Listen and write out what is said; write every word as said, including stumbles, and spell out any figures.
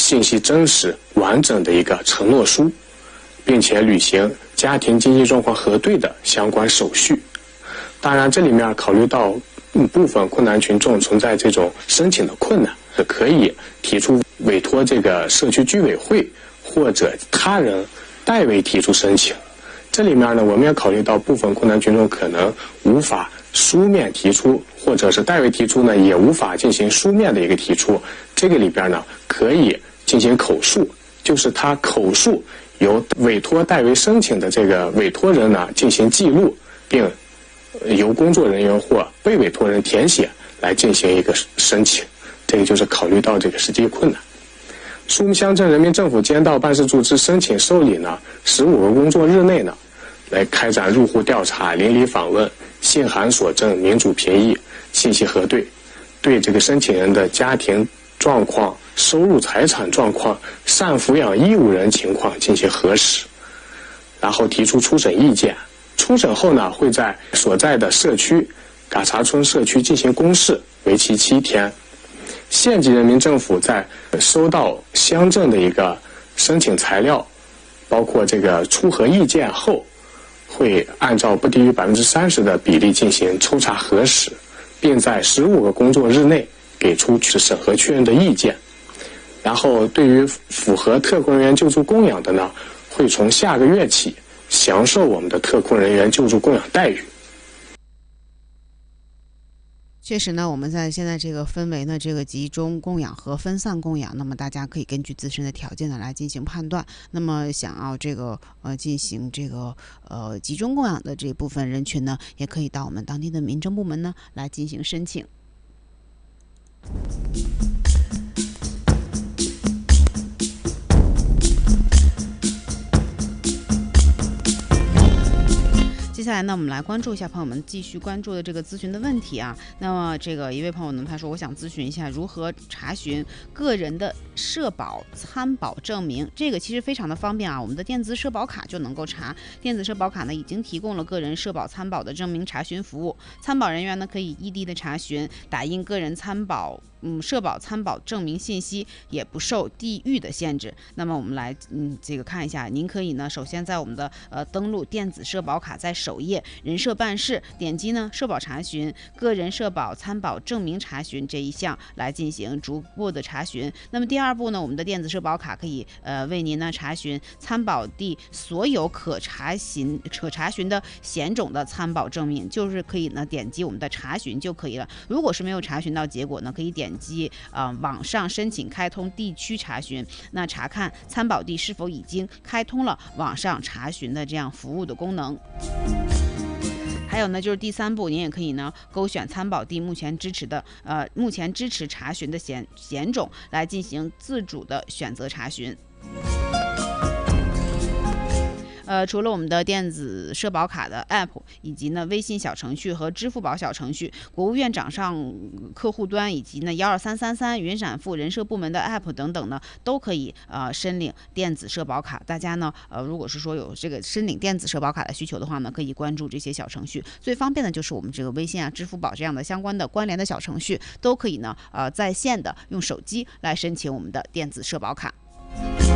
信息真实完整的一个承诺书，并且履行家庭经济状况核对的相关手续。当然，这里面考虑到部分困难群众存在这种申请的困难，是可以提出委托这个社区居委会或者他人代为提出申请。这里面呢，我们也考虑到部分困难群众可能无法书面提出，或者是代为提出呢，也无法进行书面的一个提出。这个里边呢，可以进行口述，就是他口述由委托代为申请的这个委托人呢进行记录，并由工作人员或被委托人填写来进行一个申请。这个就是考虑到这个实际困难。苏木乡镇人民政府街道办事处之申请受理呢，十五个工作日内呢，来开展入户调查、邻里访问、信函索证、民主评议、信息核对，对这个申请人的家庭状况、收入财产状况、赡抚养义务人情况进行核实，然后提出初审意见。初审后呢，会在所在的社区嘎查村社区进行公示，为期七天。县级人民政府在收到乡镇的一个申请材料，包括这个出核意见后，会按照不低于百分之三十的比例进行抽查核实，并在十五个工作日内给出审核确认的意见。然后，对于符合特困人员救助供养的呢，会从下个月起享受我们的特困人员救助供养待遇。 确实呢，我们在现在这个分为呢这个集中供养和分散供养，那么大家可以根据自身的条件呢来进行判断。那么想要这个呃进行这个呃集中供养的这部分人群呢，也可以到我们当地的民政部门呢来进行申请。接下来呢，我们来关注一下朋友们继续关注的这个咨询的问题啊。那么这个一位朋友呢，他说我想咨询一下如何查询个人的社保参保证明。这个其实非常的方便啊，我们的电子社保卡就能够查。电子社保卡呢已经提供了个人社保参保的证明查询服务，参保人员呢可以异地的查询，打印个人参保嗯社保参保证明信息，也不受地域的限制。那么我们来嗯这个看一下，您可以呢首先在我们的呃登录电子社保卡，在首页人社办事，点击呢社保查询、个人社保参保证明查询这一项来进行逐步的查询。那么第二步呢，我们的电子社保卡可以呃为您呢查询参保地所有可查询可查询的险种的参保证明，就是可以呢点击我们的查询就可以了。如果是没有查询到结果呢，可以点击呃网上申请开通地区查询，那查看参保地是否已经开通了网上查询的这样服务的功能。还有呢，就是第三步，您也可以呢勾选参保地目前支持的呃目前支持查询的险险种来进行自主的选择查询。呃，除了我们的电子社保卡的 App 以及呢微信小程序和支付宝小程序，国务院掌上客户端以及呢幺二三三三云闪付人社部门的 App 等等呢，都可以呃申领电子社保卡。大家呢呃如果是说有这个申领电子社保卡的需求的话呢，可以关注这些小程序。最方便的就是我们这个微信啊、支付宝这样的相关的关联的小程序，都可以呢呃在线的用手机来申请我们的电子社保卡。